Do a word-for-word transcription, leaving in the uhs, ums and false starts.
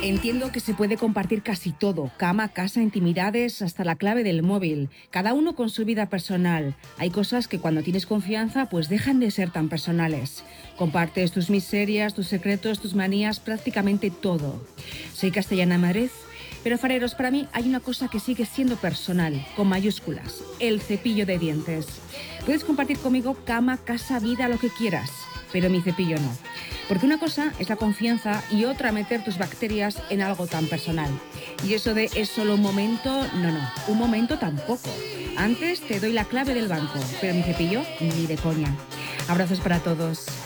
Entiendo que se puede compartir casi todo, cama, casa, intimidades, hasta la clave del móvil, cada uno con su vida personal. Hay cosas que cuando tienes confianza pues dejan de ser tan personales. Compartes tus miserias, tus secretos, tus manías, prácticamente todo. Soy Castellana Madrid, pero fareros, para mí hay una cosa que sigue siendo personal, con mayúsculas, el cepillo de dientes. Puedes compartir conmigo cama, casa, vida, lo que quieras, pero mi cepillo no. Porque una cosa es la confianza y otra meter tus bacterias en algo tan personal. Y eso de es solo un momento, no, no, un momento tampoco. Antes te doy la clave del banco, pero mi cepillo ni de coña. Abrazos para todos.